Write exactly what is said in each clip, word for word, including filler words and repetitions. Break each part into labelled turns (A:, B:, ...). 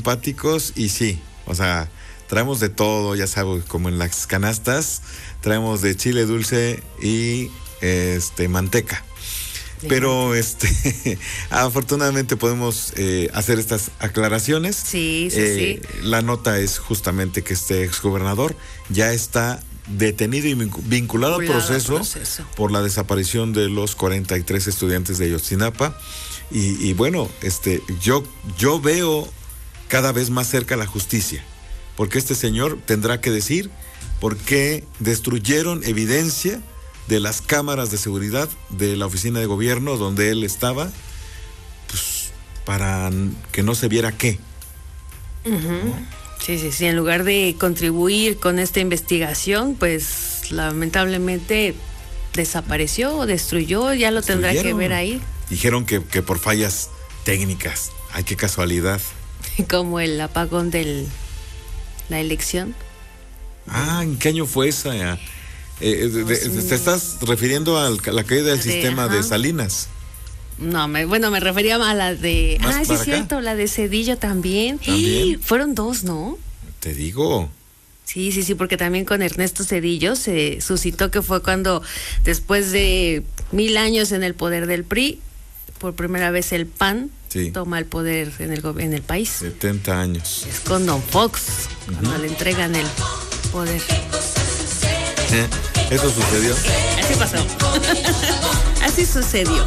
A: simpáticos y sí, o sea, traemos de todo, ya sabes, como en las canastas, traemos de chile dulce y este manteca. Pero este afortunadamente podemos eh, hacer estas aclaraciones.
B: Sí, sí,
A: eh,
B: sí.
A: La nota es justamente que este exgobernador ya está detenido y vinculado al proceso, proceso por la desaparición de los cuarenta y tres estudiantes de Ayotzinapa. Y, y bueno, este, yo, yo veo cada vez más cerca la justicia, porque este señor tendrá que decir por qué destruyeron evidencia de las cámaras de seguridad de la oficina de gobierno donde él estaba, pues para que no se viera qué.
B: Uh-huh. ¿No? Sí, sí, sí, en lugar de contribuir con esta investigación, pues lamentablemente desapareció o destruyó, ya lo tendrá que ver ahí.
A: Dijeron que, que por fallas técnicas. Ay, qué casualidad.
B: Como el apagón de la elección.
A: Ah, ¿en qué año fue esa? Eh, de, de, ¿Te estás refiriendo a la caída del de, sistema ajá. de Salinas?
B: No, me, bueno, me refería a la de... Ah, sí, es cierto, la de Zedillo también. ¿También? Fueron dos, ¿no?
A: Te digo.
B: Sí, sí, sí, porque también con Ernesto Zedillo se suscitó que fue cuando, después de mil años en el poder del P R I, por primera vez el P A N sí. toma el poder en el, en el país.
A: setenta años.
B: Es con Don Fox, uh-huh. cuando le entregan el poder.
A: ¿Eh? ¿Eso sucedió?
B: Así pasó. Así sucedió.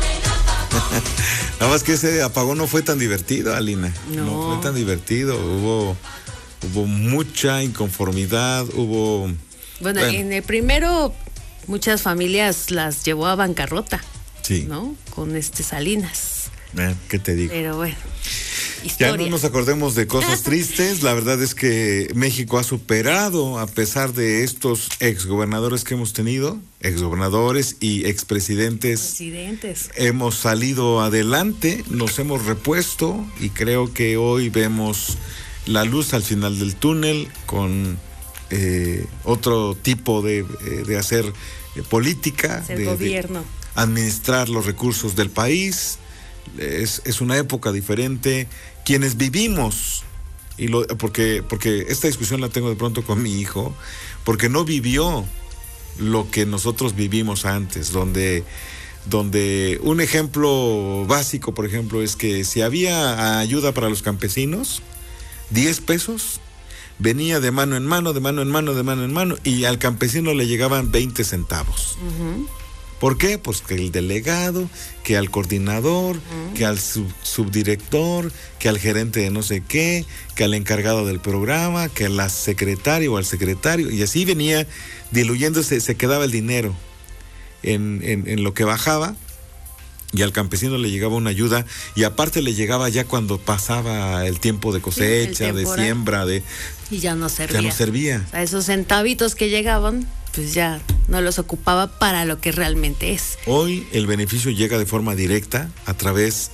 A: Nada más que ese apagón no fue tan divertido, Alina.
B: No,
A: no fue tan divertido. Hubo, hubo mucha inconformidad, hubo...
B: Bueno, bueno, en el primero muchas familias las llevó a bancarrota.
A: Sí.
B: ¿No? Con este Salinas.
A: Eh, ¿Qué te digo?
B: Pero bueno. Historia.
A: Ya no nos acordemos de cosas tristes. La verdad es que México ha superado, a pesar de estos exgobernadores que hemos tenido, exgobernadores y expresidentes.
B: Presidentes.
A: Hemos salido adelante, nos hemos repuesto y creo que hoy vemos la luz al final del túnel con eh, otro tipo de, de hacer eh, política.
B: Hacer
A: de,
B: gobierno.
A: De administrar los recursos del país. Es, es una época diferente. Quienes vivimos, y lo, porque, porque esta discusión la tengo de pronto con mi hijo, porque no vivió lo que nosotros vivimos antes, donde, donde un ejemplo básico, por ejemplo, es que si había ayuda para los campesinos, diez pesos, venía de mano en mano, de mano en mano, de mano en mano, y al campesino le llegaban veinte centavos. Uh-huh. ¿Por qué? Pues que el delegado, que al coordinador, uh-huh. que al sub, subdirector, que al gerente de no sé qué, que al encargado del programa, que a la secretaria o al secretario, y así venía diluyéndose, se quedaba el dinero en, en, en lo que bajaba, y al campesino le llegaba una ayuda, y aparte le llegaba ya cuando pasaba el tiempo de cosecha, sí, de siembra, de...
B: Y ya no servía.
A: Ya no servía.
B: O sea, esos centavitos que llegaban, pues ya no los ocupaba para lo que realmente es.
A: Hoy el beneficio llega de forma directa a través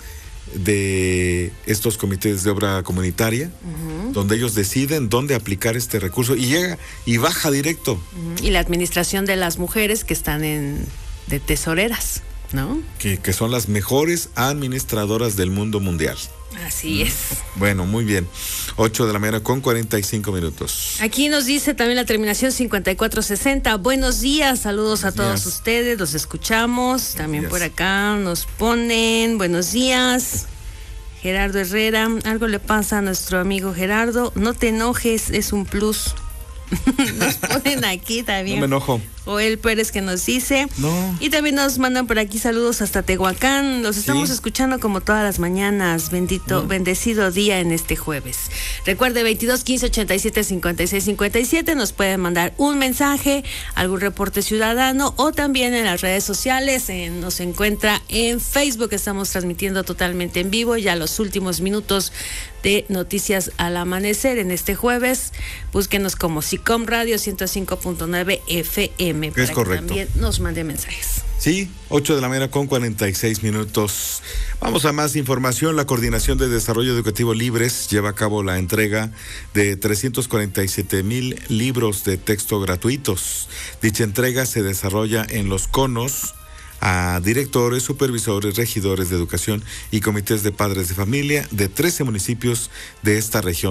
A: de estos comités de obra comunitaria, uh-huh. donde ellos deciden dónde aplicar este recurso y llega y baja directo.
B: Uh-huh. Y la administración de las mujeres que están en de tesoreras, ¿no?
A: Que, que son las mejores administradoras del mundo mundial.
B: Así es.
A: Bueno, muy bien. ocho de la mañana con cuarenta y cinco minutos.
B: Aquí nos dice también la terminación cincuenta y cuatro sesenta. Buenos días, saludos buenos a todos días. Ustedes, los escuchamos. También por acá nos ponen buenos días. Gerardo Herrera, algo le pasa a nuestro amigo Gerardo. No te enojes, es un plus. Nos ponen aquí también.
A: No me enojo.
B: Joel Pérez que nos dice.
A: No.
B: Y también nos mandan por aquí saludos hasta Tehuacán. Los estamos sí. escuchando como todas las mañanas. Bendito, no. bendecido día en este jueves. Recuerde veintidós quince ochenta y siete cincuenta y seis cincuenta y siete. Nos pueden mandar un mensaje, algún reporte ciudadano o también en las redes sociales. Eh, nos encuentra en Facebook. Estamos transmitiendo totalmente en vivo ya los últimos minutos de Noticias al Amanecer en este jueves. Búsquenos como SICOM Radio ciento cinco punto nueve F M.
A: Es correcto.
B: También nos mande mensajes.
A: Sí, ocho de la mañana con cuarenta y seis minutos. Vamos a más información. La Coordinación de Desarrollo Educativo Libres lleva a cabo la entrega de trescientos cuarenta y siete mil libros de texto gratuitos. Dicha entrega se desarrolla en Los Conos a directores, supervisores, regidores de educación y comités de padres de familia de trece municipios de esta región.